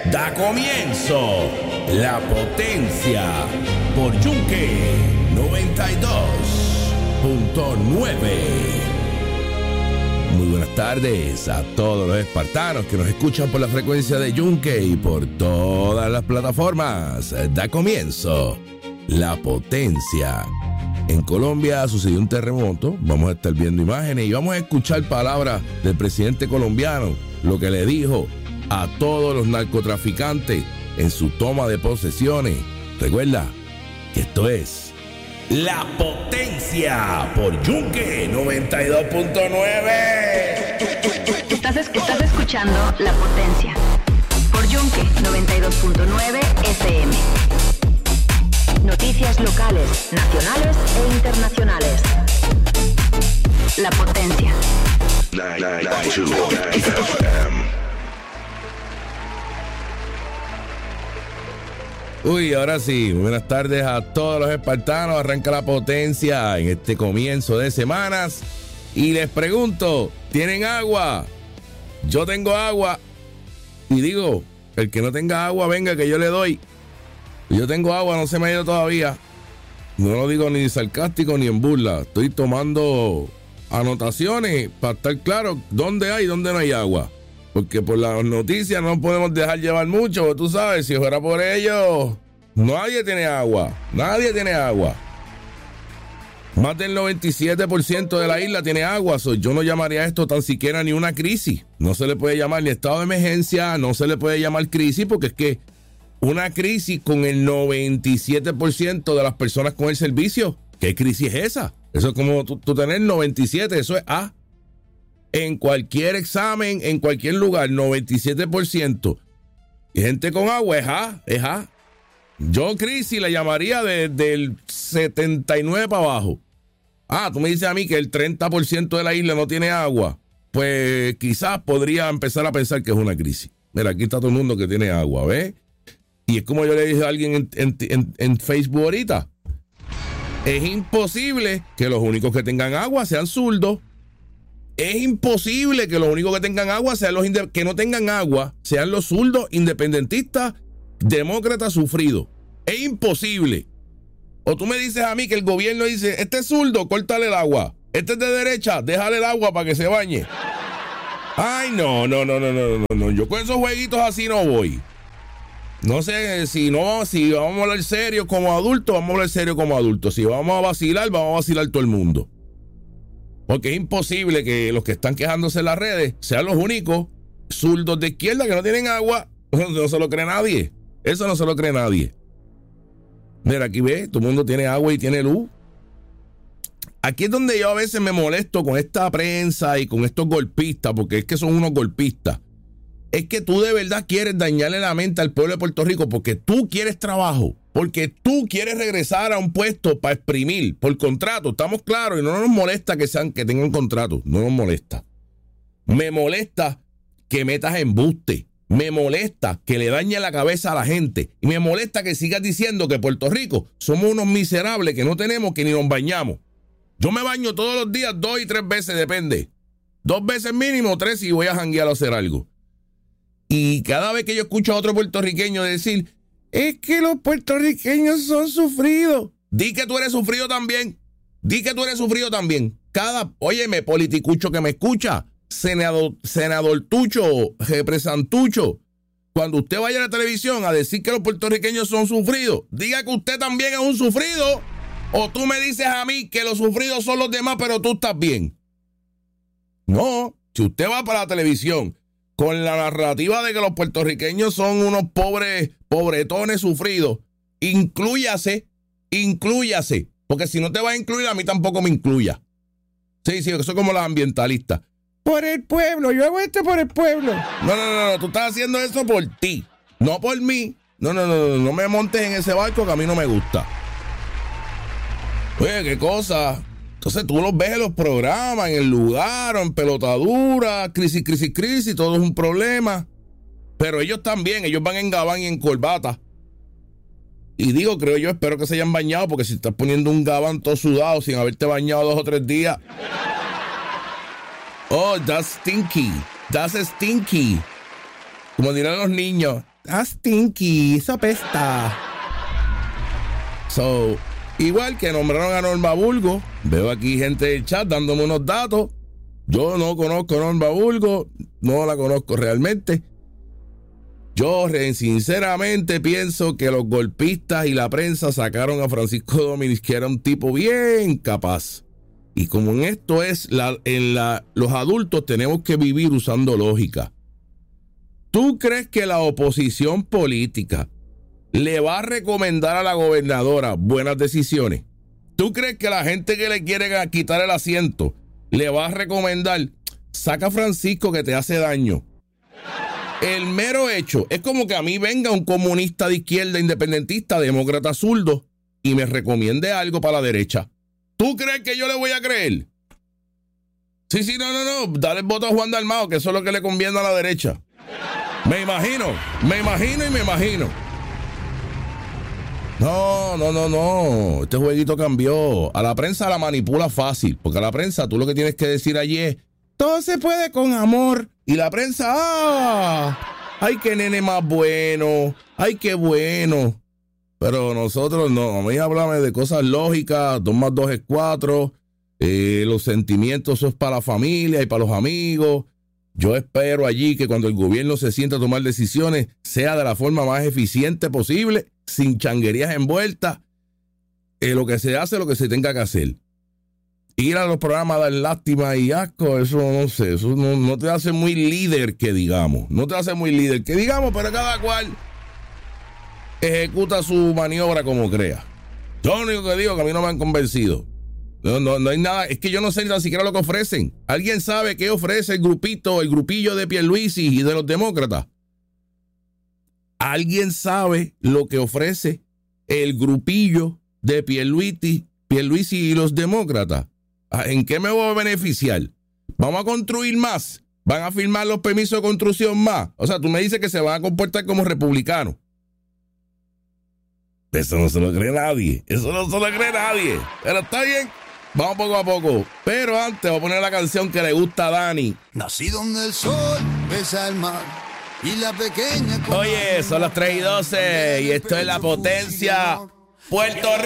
Da comienzo La Potencia por Yunque 92.9. Muy buenas tardes a todos los espartanos que nos escuchan por la frecuencia de Yunque y por todas las plataformas. Da comienzo La Potencia. En Colombia sucedió un terremoto, vamos a estar viendo imágenes y vamos a escuchar palabras del presidente colombiano, lo que le dijo a todos los narcotraficantes en su toma de posesiones. Recuerda que esto es La Potencia por Yunque 92.9. Estás escuchando La Potencia por Yunque 92.9 FM. Noticias locales, nacionales e internacionales. La Potencia. 992 FM. Uy, ahora sí, buenas tardes a todos los espartanos. Arranca La Potencia en este comienzo de semanas. Y les pregunto, ¿tienen agua? Yo tengo agua. Y digo, el que no tenga agua, venga que yo le doy. Yo tengo agua, no se me ha ido todavía. No lo digo ni sarcástico ni en burla. Estoy tomando anotaciones para estar claro dónde hay y dónde no hay agua. Porque por las noticias no podemos dejar llevar mucho. Tú sabes, si fuera por ello, nadie tiene agua. Nadie tiene agua. Más del 97% de la isla tiene agua. Yo no llamaría esto tan siquiera ni una crisis. No se le puede llamar ni estado de emergencia, no se le puede llamar crisis, porque es que una crisis con el 97% de las personas con el servicio. ¿Qué crisis es esa? Eso es como tú tener 97, eso es A. En cualquier examen, en cualquier lugar, 97%. Y gente con agua es A. Yo crisis la llamaría del 79 para abajo. Tú me dices a mí que el 30% de la isla no tiene agua. Pues quizás podría empezar a pensar que es una crisis. Mira, aquí está todo el mundo que tiene agua, ¿ves? Y es como yo le dije a alguien en Facebook ahorita. Es imposible que los únicos que tengan agua sean zurdos. Es imposible que los únicos que tengan agua sean los que no tengan agua, sean los zurdos, independentistas, demócratas sufridos. Es imposible. O tú me dices a mí que el gobierno dice, este es zurdo, córtale el agua. Este es de derecha, déjale el agua para que se bañe. Ay, no. Yo con esos jueguitos así no voy. No sé, si vamos a hablar serio como adultos, vamos a hablar serio como adultos. Si vamos a vacilar todo el mundo. Porque es imposible que los que están quejándose en las redes sean los únicos zurdos de izquierda que no tienen agua. No se lo cree nadie. Eso no se lo cree nadie. Mira, aquí ves, todo el mundo tiene agua y tiene luz. Aquí es donde yo a veces me molesto con esta prensa y con estos golpistas, porque es que son unos golpistas. Es que tú de verdad quieres dañarle la mente al pueblo de Puerto Rico porque tú quieres trabajo, porque tú quieres regresar a un puesto para exprimir por contrato. Estamos claros y no nos molesta que tengan contrato, no nos molesta. Me molesta que metas embuste, me molesta que le dañe la cabeza a la gente y me molesta que sigas diciendo que Puerto Rico somos unos miserables que no tenemos, que ni nos bañamos. Yo me baño todos los días 2 y 3 veces, depende. 2 veces mínimo, 3 si voy a janguear o hacer algo. Y cada vez que yo escucho a otro puertorriqueño decir, es que los puertorriqueños son sufridos. Di que tú eres sufrido también. Óyeme, politicucho que me escucha, senador Tucho, representantucho. Cuando usted vaya a la televisión a decir que los puertorriqueños son sufridos, diga que usted también es un sufrido. O tú me dices a mí que los sufridos son los demás, pero tú estás bien. No, si usted va para la televisión con la narrativa de que los puertorriqueños son unos pobretones sufridos, inclúyase, porque si no te vas a incluir, a mí tampoco me incluya. Sí, yo soy como los ambientalistas. Por el pueblo, yo hago esto por el pueblo. No, tú estás haciendo eso por ti, no por mí. No me montes en ese barco que a mí no me gusta. Oye, qué cosa. Entonces tú los ves en los programas, en el lugar, o en pelotadura, crisis, todo es un problema. Pero ellos también, ellos van en gabán y en corbata. Y digo, creo yo, espero que se hayan bañado, porque si estás poniendo un gabán todo sudado sin haberte bañado 2 o 3 días. Oh, that's stinky. Como dirán los niños, stinky, eso apesta. So, igual que nombraron a Norma Burgos, veo aquí gente del chat dándome unos datos. Yo no conozco a Norma Burgos, no la conozco realmente. Yo sinceramente pienso que los golpistas y la prensa sacaron a Francisco Domínguez, que era un tipo bien capaz. Y como en esto es, los adultos tenemos que vivir usando lógica. ¿Tú crees que la oposición política le va a recomendar a la gobernadora buenas decisiones? ¿Tú crees que la gente que le quiere quitar el asiento le va a recomendar, saca a Francisco que te hace daño? El mero hecho, es como que a mí venga un comunista de izquierda, independentista, demócrata zurdo, y me recomiende algo para la derecha. ¿Tú crees que yo le voy a creer? Sí, no, dale el voto a Juan Dalmao, que eso es lo que le conviene a la derecha. Me imagino. No, este jueguito cambió. A la prensa la manipula fácil, porque a la prensa tú lo que tienes que decir allí es, todo se puede con amor. Y la prensa, ay, qué nene más bueno, ay, qué bueno. Pero nosotros no, a mí háblame de cosas lógicas, 2 más 2 es 4, los sentimientos eso es para la familia y para los amigos. Yo espero allí que cuando el gobierno se sienta a tomar decisiones, sea de la forma más eficiente posible, sin changuerías envueltas, lo que se hace, lo que se tenga que hacer. Ir a los programas a dar lástima y asco, eso no sé, eso no te hace muy líder que digamos. No te hace muy líder que digamos, pero cada cual ejecuta su maniobra como crea. Yo lo único que digo es que a mí no me han convencido. No hay nada, es que yo no sé ni siquiera lo que ofrecen. ¿Alguien sabe qué ofrece el grupillo de Pierluisi y de los demócratas? ¿Alguien sabe lo que ofrece el grupillo de Pierluisi y los demócratas? ¿En qué me voy a beneficiar? ¿Vamos a construir más? ¿Van a firmar los permisos de construcción más? O sea, tú me dices que se van a comportar como republicanos. Eso no se lo cree nadie. Pero está bien. Vamos poco a poco. Pero antes voy a poner la canción que le gusta a Dani. Nací donde el sol besa el mar y la pequeña... Oye, son las 3:12 y esto es La Potencia. Puerto